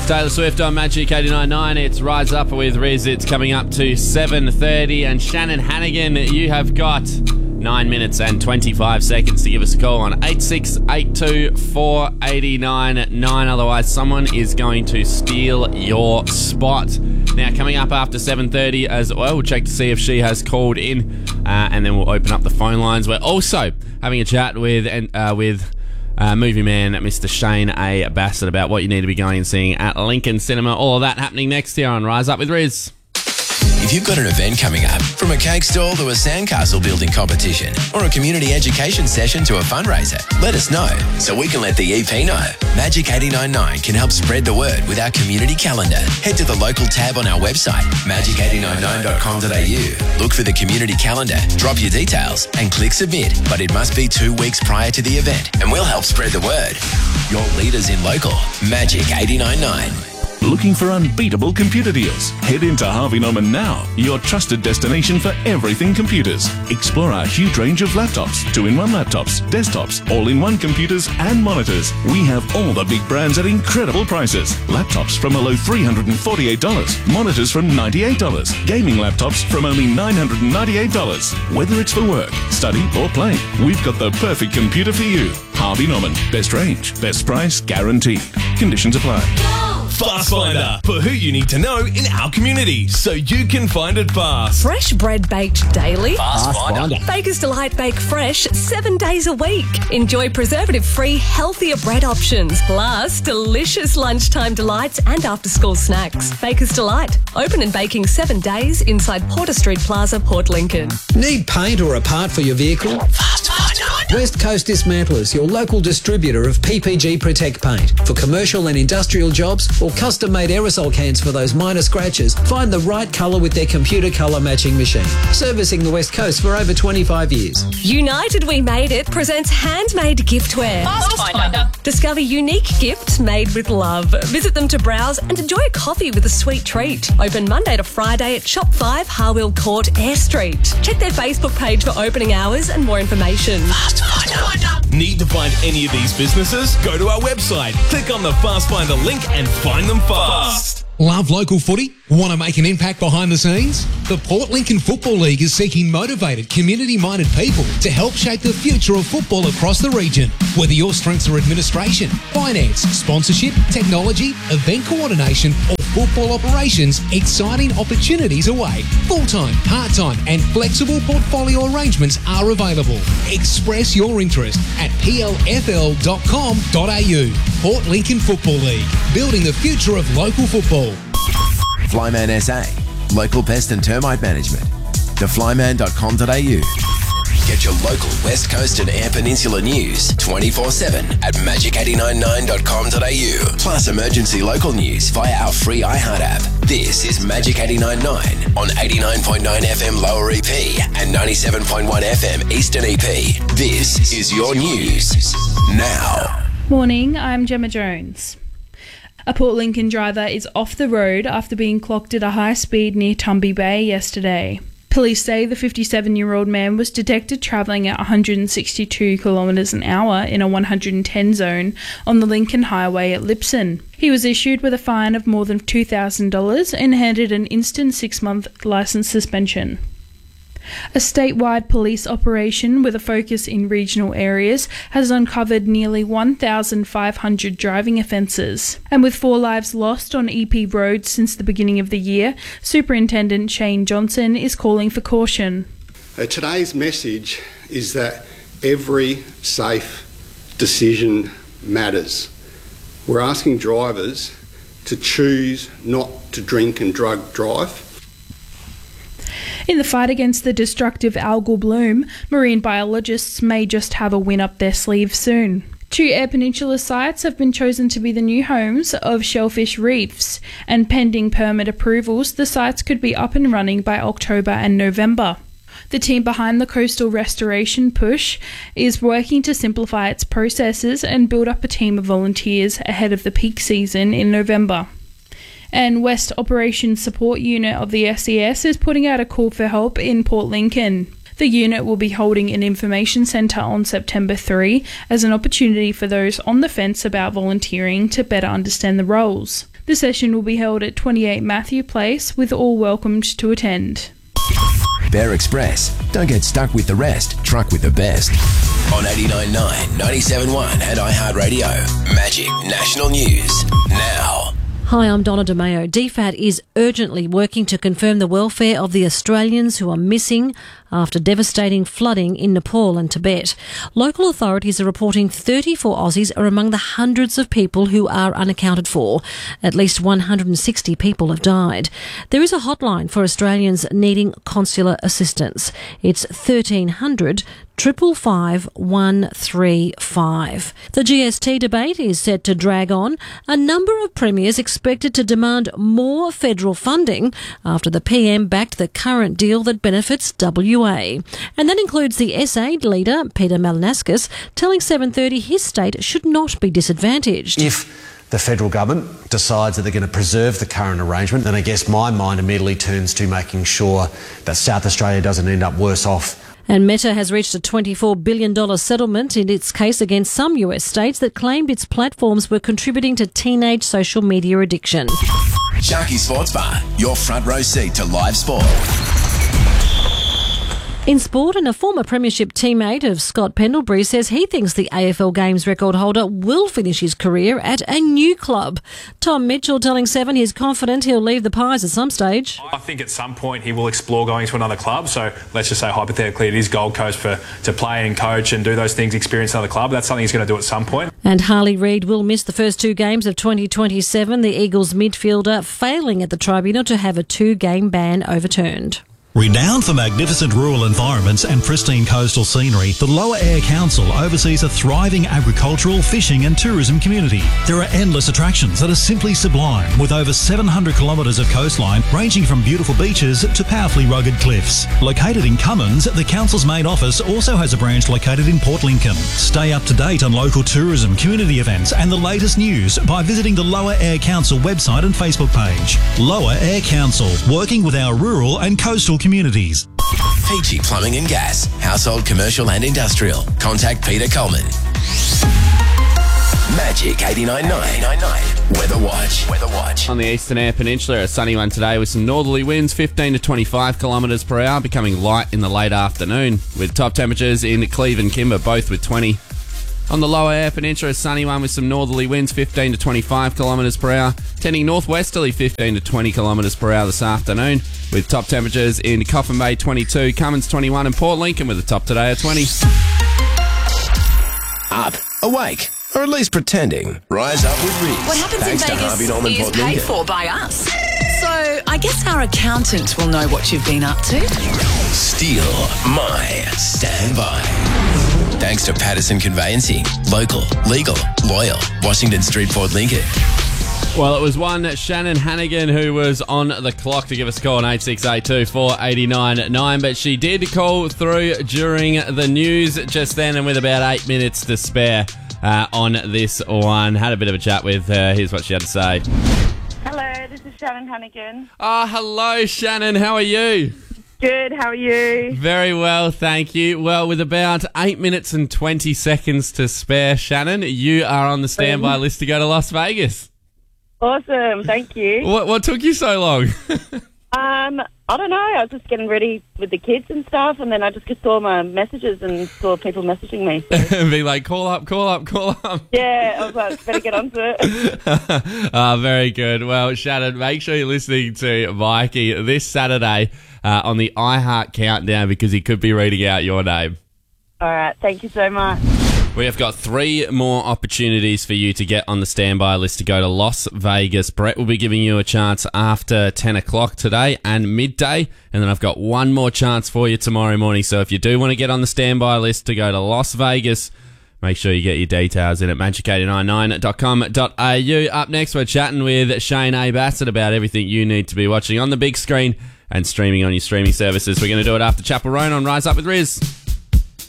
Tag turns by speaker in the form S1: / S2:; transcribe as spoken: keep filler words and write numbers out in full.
S1: Taylor Swift on Magic eighty-nine point nine. It's Rise Up with Riz. It's coming up to seven thirty. And Shannon Hannigan, you have got nine minutes and twenty-five seconds to give us a call on eight six eight two four eight nine nine. Otherwise, someone is going to steal your spot. Now, coming up after seven thirty as well, we'll check to see if she has called in. Uh, and then we'll open up the phone lines. We're also having a chat with... Uh, with Uh, movie man, Mister Shane A. Bassett, about what you need to be going and seeing at Lincoln Cinema. All of that happening next here on Rise Up with Riz.
S2: If you've got an event coming up, from a cake stall to a sandcastle building competition or a community education session to a fundraiser, let us know so we can let the E P know. Magic eighty-nine point nine can help spread the word with our community calendar. Head to the local tab on our website, magic eight nine nine dot com dot a u. Look for the community calendar, drop your details and click submit. But it must be two weeks prior to the event and we'll help spread the word. Your leaders in local, Magic eighty-nine point nine.
S3: Looking for unbeatable computer deals? Head into Harvey Norman now, your trusted destination for everything computers. Explore our huge range of laptops, two-in-one laptops, desktops, all-in-one computers and monitors. We have all the big brands at incredible prices. Laptops from a low three hundred forty-eight dollars, monitors from ninety-eight dollars, gaming laptops from only nine hundred ninety-eight dollars. Whether it's for work, study or play, we've got the perfect computer for you. Harvey Norman, best range, best price, guaranteed. Conditions apply.
S4: Fast Finder, for who you need to know in our community, so you can find it fast.
S5: Fresh bread baked daily.
S4: Fast Finder.
S5: Baker's Delight bake fresh seven days a week. Enjoy preservative-free, healthier bread options, plus delicious lunchtime delights and after-school snacks. Baker's Delight, open and baking seven days inside Porter Street Plaza, Port Lincoln.
S6: Need paint or a part for your vehicle?
S2: Fast Finder.
S6: West Coast Dismantlers, your local distributor of P P G Protect paint. For commercial and industrial jobs or custom-made aerosol cans for those minor scratches, find the right colour with their computer colour matching machine. Servicing the West Coast for over twenty-five years.
S5: United We Made It presents handmade giftware.
S7: Fast Finder.
S5: Discover unique gifts made with love. Visit them to browse and enjoy a coffee with a sweet treat. Open Monday to Friday at Shop five, Harwell Court, Eyre Street. Check their Facebook page for opening hours and more information.
S2: Fast Finder.
S4: Need to find any of these businesses? Go to our website, click on the Fast Finder link and find them fast.
S8: Love local footy? Want to make an impact behind the scenes? The Port Lincoln Football League is seeking motivated, community-minded people to help shape the future of football across the region. Whether your strengths are administration, finance, sponsorship, technology, event coordination, or football operations, exciting opportunities await. Full-time, part-time, and flexible portfolio arrangements are available. Express your interest at p l f l dot com dot a u. Port Lincoln Football League, building the future of local football.
S2: Flyman S A, local pest and termite management. the flyman dot com dot a u. Get your local West Coast and Eyre Peninsula news twenty-four seven at magic eight nine nine dot com dot a u. Plus emergency local news via our free iHeart app. This is Magic eighty-nine point nine on eighty-nine point nine F M Lower E P and ninety-seven point one F M Eastern E P. This is your news now.
S9: Morning, I'm Gemma Jones. A Port Lincoln driver is off the road after being clocked at a high speed near Tumby Bay yesterday. Police say the fifty-seven-year-old man was detected travelling at one hundred sixty-two kilometres an hour in a one hundred ten zone on the Lincoln Highway at Lipson. He was issued with a fine of more than two thousand dollars and handed an instant six-month licence suspension. A statewide police operation with a focus in regional areas has uncovered nearly one thousand five hundred driving offences. And with four lives lost on E P roads since the beginning of the year, Superintendent Shane Johnson is calling for caution.
S10: Uh, today's message is that every safe decision matters. We're asking drivers to choose not to drink and drug drive.
S9: In the fight against the destructive algal bloom, marine biologists may just have a win up their sleeve soon. Two Eyre Peninsula sites have been chosen to be the new homes of shellfish reefs, and pending permit approvals, the sites could be up and running by October and November. The team behind the coastal restoration push is working to simplify its processes and build up a team of volunteers ahead of the peak season in November. And West Operations Support Unit of the S E S is putting out a call for help in Port Lincoln. The unit will be holding an information centre on September third as an opportunity for those on the fence about volunteering to better understand the roles. The session will be held at twenty-eight Matthew Place, with all welcomed to attend.
S2: Bear Express. Don't get stuck with the rest. Truck with the best. On eighty-nine point nine, ninety-seven point one and iHeartRadio. Magic National News. Now.
S7: Hi, I'm Donna DeMeo. D F A T is urgently working to confirm the welfare of the Australians who are missing after devastating flooding in Nepal and Tibet. Local authorities are reporting thirty-four Aussies are among the hundreds of people who are unaccounted for. At least one hundred sixty people have died. There is a hotline for Australians needing consular assistance. It's thirteen hundred Triple five one three five. The G S T debate is set to drag on. A number of premiers expected to demand more federal funding after the P M backed the current deal that benefits W A. And that includes the S A leader, Peter Malinauskas, telling seven thirty his state should not be disadvantaged.
S11: If the federal government decides that they're going to preserve the current arrangement, then I guess my mind immediately turns to making sure that South Australia doesn't end up worse off.
S7: And Meta has reached a twenty-four billion dollars settlement in its case against some U S states that claimed its platforms were contributing to teenage social media addiction.
S2: Sharky Sports Bar, your front row seat to live sport.
S7: In sport, and a former premiership teammate of Scott Pendlebury says he thinks the A F L Games record holder will finish his career at a new club. Tom Mitchell telling Seven he's confident he'll leave the Pies at some stage.
S12: I think at some point he will explore going to another club. So let's just say hypothetically it is Gold Coast for to play and coach and do those things, experience another club. That's something he's going to do at some point.
S7: And Harley Reid will miss the first two games of twenty twenty-seven, the Eagles midfielder failing at the tribunal to have a two-game ban overturned.
S13: Renowned for magnificent rural environments and pristine coastal scenery, the Lower Eyre Council oversees a thriving agricultural, fishing and tourism community. There are endless attractions that are simply sublime, with over seven hundred kilometres of coastline ranging from beautiful beaches to powerfully rugged cliffs. Located in Cummins, the council's main office also has a branch located in Port Lincoln. Stay up to date on local tourism, community events and the latest news by visiting the Lower Eyre Council website and Facebook page. Lower Eyre Council, working with our rural and coastal communities.
S2: Peachy Plumbing and Gas, household, commercial and industrial. Contact Peter Coleman. Magic eighty-nine point nine. Weather Watch. Weather Watch.
S1: On the Eastern Eyre Peninsula, a sunny one today with some northerly winds, fifteen to twenty-five kilometres per hour, becoming light in the late afternoon, with top temperatures in Cleve and Kimber, both with twenty. On the Lower Eyre Peninsula, a sunny one with some northerly winds, fifteen to twenty-five kilometres per hour, tending northwesterly, fifteen to twenty kilometres per hour this afternoon, with top temperatures in Coffin Bay twenty-two, Cummins twenty-one and Port Lincoln with a top today of twenty.
S2: Up, awake, or at least pretending. Rise up with Riz.
S14: What happens
S2: Thanks
S14: in
S2: to Harvey
S14: Vegas
S2: Norman
S14: is
S2: Port
S14: paid
S2: Lincoln.
S14: for by us. So I guess our accountant will know what you've been up to.
S2: Steal my standby. Thanks to Patterson Conveyancing. Local, legal, loyal. Washington Street, Port Lincoln.
S1: Well, it was one Shannon Hannigan who was on the clock to give us a call on eight six eight two, four eight nine nine, but she did call through during the news just then and with about eight minutes to spare uh, on this one. Had a bit of a chat with her. Here's what she had to say.
S15: Hello, this is Shannon Hannigan.
S1: Oh, hello, Shannon. How are you?
S15: Good, how are you?
S1: Very well, thank you. Well, with about eight minutes and twenty seconds to spare, Shannon, you are on the standby list to go to Las Vegas.
S15: Awesome, thank you.
S1: What what took you so long?
S15: um, I don't know, I was just getting ready with the kids and stuff, and then I just saw my messages and saw people messaging me. So.
S1: And be like, call up, call up, call up.
S15: Yeah, I was like, better get onto it.
S1: Ah, very good. Well, Shannon, make sure you're listening to Mikey this Saturday uh, on the iHeart Countdown because he could be reading out your name.
S15: All right, thank you so much.
S1: We have got three more opportunities for you to get on the standby list to go to Las Vegas. Brett will be giving you a chance after ten o'clock today and midday. And then I've got one more chance for you tomorrow morning. So if you do want to get on the standby list to go to Las Vegas, make sure you get your details in at magic eight nine nine dot com dot a u. Up next, we're chatting with Shane A. Bassett about everything you need to be watching on the big screen and streaming on your streaming services. We're going to do it after Chapel Roan on Rise Up with Riz.